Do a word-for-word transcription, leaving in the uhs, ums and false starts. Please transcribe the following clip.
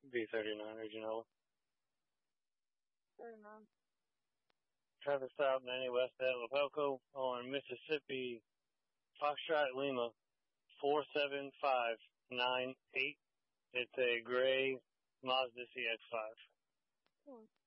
B thirty-nine, Regional. thirty-nine. Traffic stop ninety West at Lapelco on Mississippi, Foxtrot Lima, four seven five nine eight. It's a gray Mazda C X five. Cool.